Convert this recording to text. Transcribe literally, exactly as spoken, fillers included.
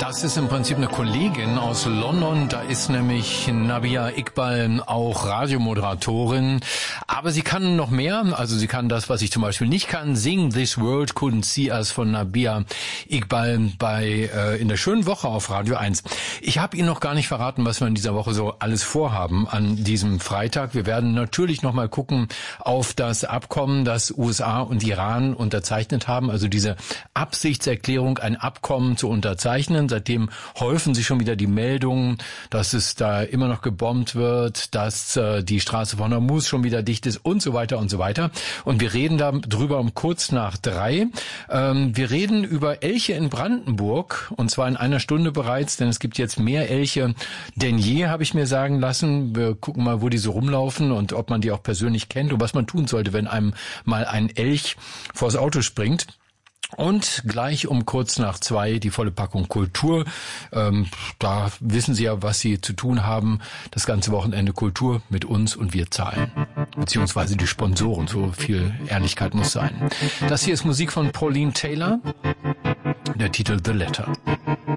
Das ist im Prinzip eine Kollegin aus London. Da ist nämlich Nabihah Iqbal auch Radiomoderatorin. Aber sie kann noch mehr. Also sie kann das, was ich zum Beispiel nicht kann. Sing This World Couldn't See Us von Nabihah Iqbal bei äh, in der schönen Woche auf Radio eins. Ich habe Ihnen noch gar nicht verraten, was wir in dieser Woche so alles vorhaben an diesem Freitag. Wir werden natürlich noch mal gucken auf das Abkommen, das U S A und Iran unterzeichnet haben. Also diese Absichtserklärung, ein Abkommen zu unterzeichnen. Seitdem häufen sich schon wieder die Meldungen, dass es da immer noch gebombt wird, dass äh, die Straße von Hormuz schon wieder dicht ist und so weiter und so weiter. Und wir reden da drüber um kurz nach drei. Ähm, wir reden über Elche in Brandenburg und zwar in einer Stunde bereits, denn es gibt jetzt mehr Elche denn je, habe ich mir sagen lassen. Wir gucken mal, wo die so rumlaufen und ob man die auch persönlich kennt und was man tun sollte, wenn einem mal ein Elch vors Auto springt. Und gleich um kurz nach zwei die volle Packung Kultur. Ähm, da wissen Sie ja, was Sie zu tun haben. Das ganze Wochenende Kultur mit uns und wir zahlen. Beziehungsweise die Sponsoren. So viel Ehrlichkeit muss sein. Das hier ist Musik von Pauline Taylor. Der Titel The Letter.